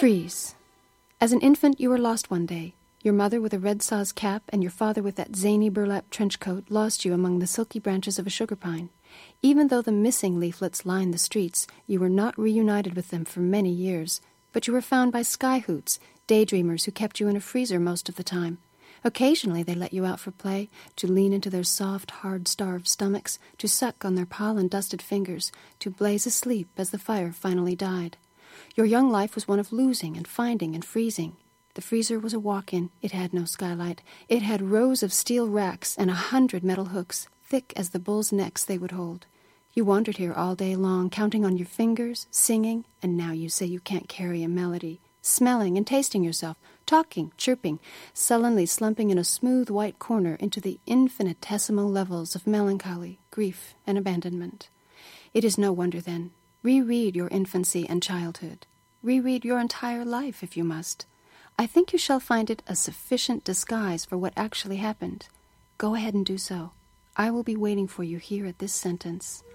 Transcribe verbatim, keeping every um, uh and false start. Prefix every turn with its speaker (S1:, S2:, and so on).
S1: Freeze. As an infant, you were lost one day. Your mother with a red saws cap and your father with that zany burlap trench coat lost you among the silky branches of a sugar pine. Even though the missing leaflets lined the streets, you were not reunited with them for many years. But you were found by skyhoots, daydreamers who kept you in a freezer most of the time. Occasionally they let you out for play, to lean into their soft, hard-starved stomachs, to suck on their pollen-dusted fingers, to blaze asleep as the fire finally died. Your young life was one of losing and finding and freezing. The freezer was a walk-in. It had no skylight. It had rows of steel racks and a hundred metal hooks, thick as the bulls' necks they would hold. You wandered here all day long, counting on your fingers, singing, and now you say you can't carry a melody, smelling and tasting yourself, talking, chirping, sullenly slumping in a smooth white corner into the infinitesimal levels of melancholy, grief, and abandonment. It is no wonder, then. Reread your infancy and childhood. Reread your entire life, if you must. I think you shall find it a sufficient disguise for what actually happened. Go ahead and do so. I will be waiting for you here at this sentence.